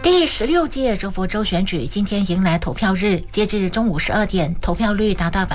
第16届州佛州选举今天迎来投票日，截至中午12点，投票率达到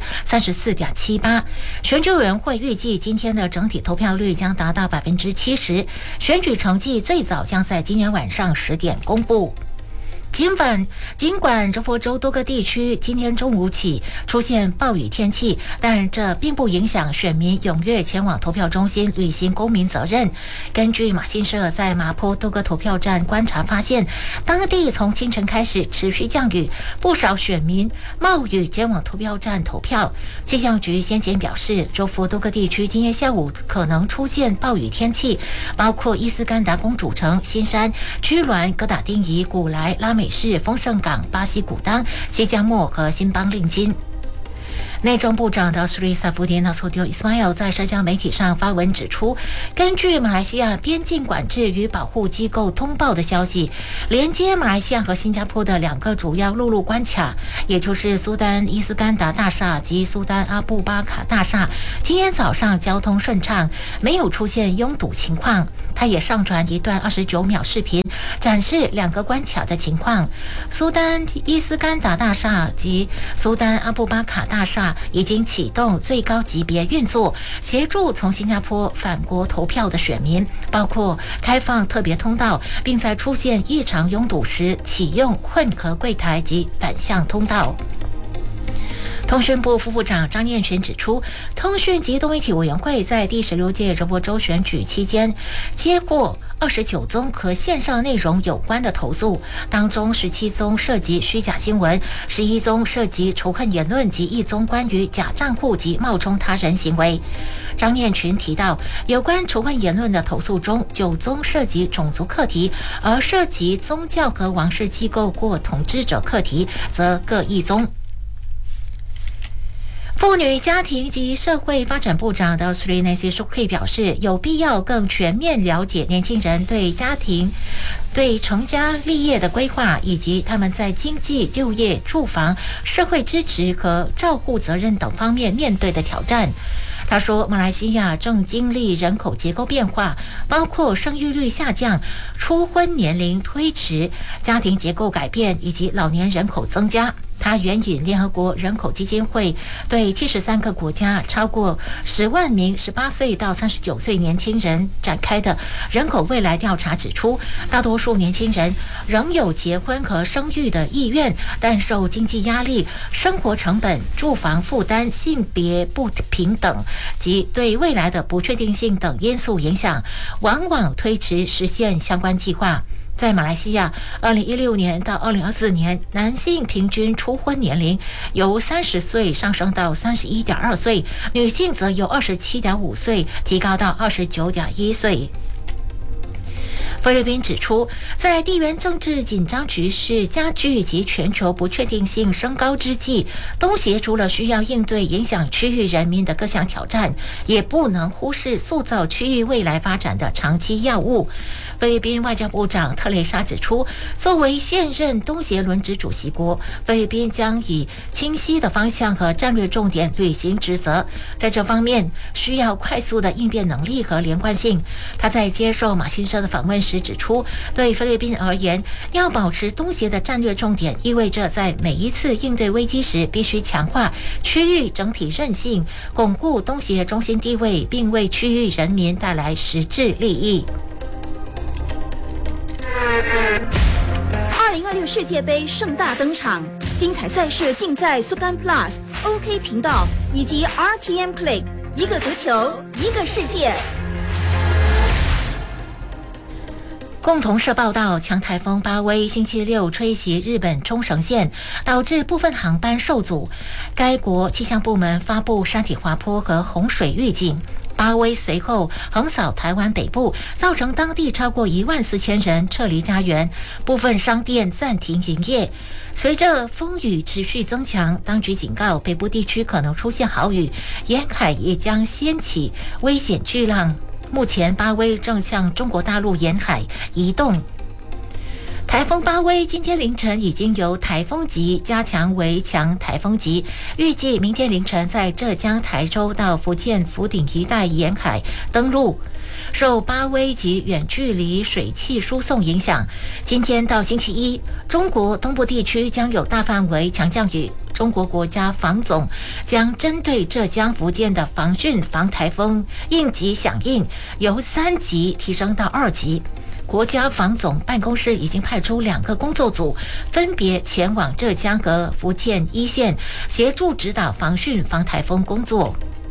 34.78%。选举委员会预计今天的整体投票率将达到70%，选举成绩最早将在今天晚上10点公布。尽管州佛州多个地区今天中午起出现暴雨天气，但这并不影响选民踊跃前往投票中心履行公民责任。根据马新社在麻坡多个投票站观察发现，当地从清晨开始持续降雨，不少选民冒雨前往投票站投票。气象局先前表示，州佛多个地区今天下午可能出现暴雨天气，包括伊斯干达公主城、新山、居銮、哥打丁仪、古莱、拉美市、丰盛港、巴西古当、西加莫和新邦令金。内政部长的斯里萨福迪纳索丢伊斯迈尔在社交媒体上发文指出，根据马来西亚边境管制与保护机构通报的消息，连接马来西亚和新加坡的2个主要陆路关卡，也就是苏丹伊斯干达大厦及苏丹阿布巴卡大厦，今天早上交通顺畅，没有出现拥堵情况。他也上传一段29秒视频，展示2个关卡的情况。苏丹伊斯干达大厦及苏丹阿布巴卡大厦已经启动最高级别运作，协助从新加坡返国投票的选民，包括开放特别通道，并在出现异常拥堵时启用混合柜台及反向通道。通讯部副部长张念群指出，通讯及多媒体委员会在第16届州佛州选举期间接获29宗和线上内容有关的投诉，当中17宗涉及虚假新闻，11宗涉及仇恨言论及1宗关于假账户及冒充他人行为。张念群提到，有关仇恨言论的投诉中，9宗涉及种族课题，而涉及宗教和王室机构或统治者课题则各1宗。妇女家庭及社会发展部长的 Sri Nancy Shukri 表示，有必要更全面了解年轻人对家庭、对成家立业的规划，以及他们在经济、就业、住房、社会支持和照护责任等方面面对的挑战。他说，马来西亚正经历人口结构变化，包括生育率下降、初婚年龄推迟、家庭结构改变以及老年人口增加。他援引联合国人口基金会对73个国家超过10万名18岁到39岁年轻人展开的人口未来调查指出，大多数年轻人仍有结婚和生育的意愿，但受经济压力、生活成本、住房负担、性别不平等及对未来的不确定性等因素影响，往往推迟实现相关计划。在马来西亚，2016年到2024年，男性平均初婚年龄由30岁上升到31.2岁，女性则由27.5岁提高到29.1岁。菲律宾指出，在地缘政治紧张局势加剧及全球不确定性升高之际，东协除了需要应对影响区域人民的各项挑战，也不能忽视塑造区域未来发展的长期要务。菲律宾外交部长特蕾莎指出，作为现任东协轮值主席国，菲律宾将以清晰的方向和战略重点履行职责，在这方面需要快速的应变能力和连贯性。他在接受马新社的访问时指出，对菲律宾而言，要保持东协的战略重点，意味着在每一次应对危机时必须强化区域整体韧性，巩固东协中心地位，并为区域人民带来实质利益。 2026世界杯盛大登场，精彩赛事尽在 Sukan Plus、OK 频道以及 RTM Play， 一个足球，一个世界。 共同社报道，强台风巴威星期六吹袭日本冲绳县，导致部分航班受阻。该国气象部门发布山体滑坡和洪水预警。巴威随后横扫台湾北部，造成当地超过14000人撤离家园，部分商店暂停营业。随着风雨持续增强，当局警告北部地区可能出现豪雨，沿海也将掀起危险巨浪。目前巴威正向中国大陆沿海移动。台台风巴威今天凌晨已经由台风级加强为强台风级，预计明天凌晨在浙江、台州到福建福鼎一带沿海登陆。受巴威及远距离水汽输送影响，今天到星期一，中国东部地区将有大范围强降雨。中国国家防总将针对浙江、福建的防汛防台风应急响应由3级提升到2级。国家防总办公室已经派出2个工作组，分别前往浙江和福建一线，协助指导防汛防台风工作。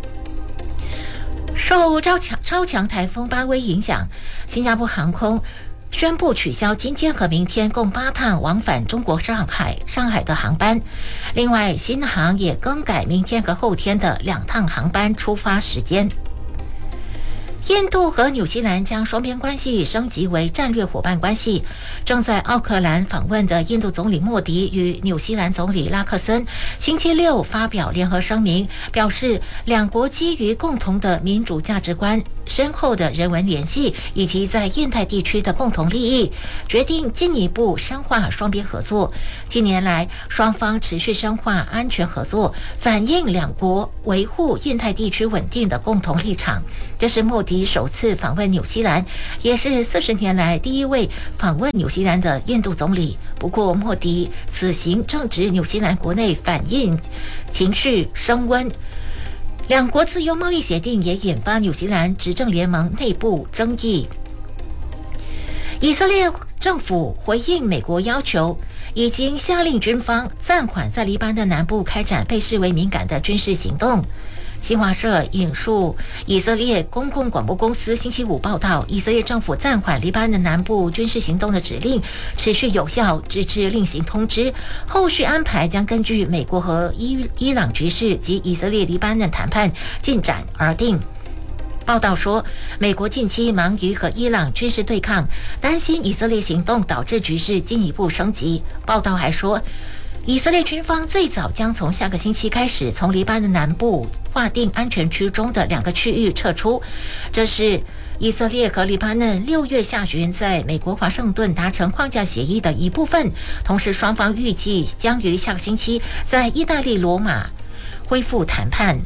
受超强台风巴威影响，新加坡航空宣布取消今天和明天共8趟往返中国上海的航班。另外，新航也更改明天和后天的2趟航班出发时间。印度和纽西兰将双边关系升级为战略伙伴关系。正在奥克兰访问的印度总理莫迪与纽西兰总理拉克森星期六发表联合声明，表示两国基于共同的民主价值观、深厚的人文联系以及在印太地区的共同利益，决定进一步深化双边合作。近年来，双方持续深化安全合作，反映两国维护印太地区稳定的共同立场。这是莫迪首次访问纽西兰，也是40年来第一位访问纽西兰的印度总理。不过，莫迪此行正值纽西兰国内反印情绪升温，两国自由贸易协定也引发纽西兰执政联盟内部争议。以色列政府回应美国要求，已经下令军方暂缓在黎巴嫩南部开展被视为敏感的军事行动。新华社引述以色列公共广播公司星期五报道，以色列政府暂缓黎巴嫩南部军事行动的指令持续有效，直至另行通知。后续安排将根据美国和伊朗局势及以色列黎巴嫩谈判进展而定。报道说，美国近期忙于和伊朗军事对抗，担心以色列行动导致局势进一步升级。报道还说，以色列军方最早将从下个星期开始从黎巴嫩南部划定安全区中的2个区域撤出。这是以色列和黎巴嫩6月下旬在美国华盛顿达成框架协议的一部分。同时，双方预计将于下个星期在意大利罗马恢复谈判。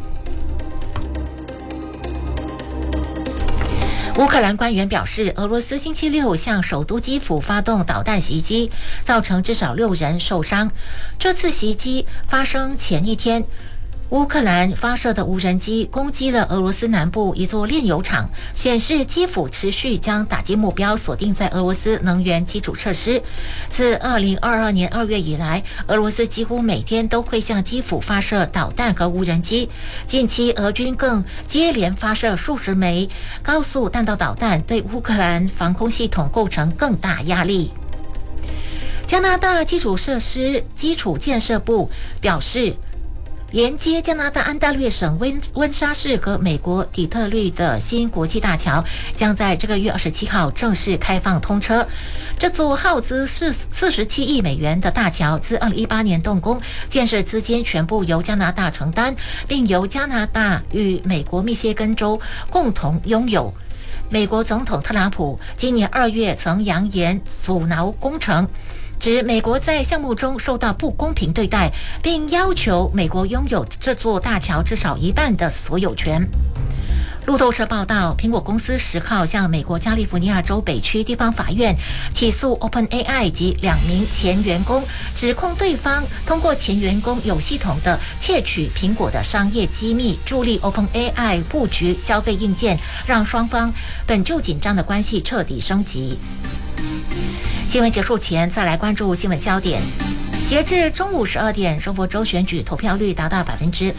乌克兰官员表示，俄罗斯星期六向首都基辅发动导弹袭击，造成至少6人受伤。这次袭击发生前一天，乌克兰发射的无人机攻击了俄罗斯南部一座炼油厂，显示基辅持续将打击目标锁定在俄罗斯能源基础设施。自2022年2月以来，俄罗斯几乎每天都会向基辅发射导弹和无人机。近期，俄军更接连发射数十枚高速弹道导弹，对乌克兰防空系统构成更大压力。加拿大基础建设部表示，连接加拿大安大略省温莎市和美国底特律的新国际大桥将在这个月27号正式开放通车。这座耗资47亿美元的大桥自2018年动工，建设资金全部由加拿大承担，并由加拿大与美国密歇根州共同拥有。美国总统特朗普今年2月曾扬言阻挠工程，指美国在项目中受到不公平对待，并要求美国拥有这座大桥至少1半的所有权。路透社报道，苹果公司10号向美国加利福尼亚州北区地方法院起诉 OpenAI 及2名前员工，指控对方通过前员工有系统的窃取苹果的商业机密，助力 OpenAI 布局消费硬件，让双方本就紧张的关系彻底升级。新闻结束前，再来关注新闻焦点。截至中午12点，中国州选举投票率达到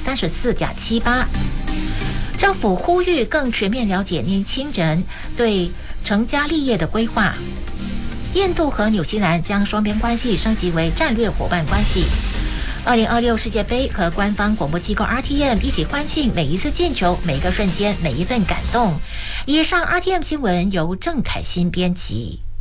34.78%。政府呼吁更全面了解年轻人对成家立业的规划。印度和纽西兰将双边关系升级为战略伙伴关系。2026世界杯和官方广播机构 RTM 一起欢庆每一次进球、每个瞬间、每一份感动。以上 RTM 新闻由郑凯欣编辑。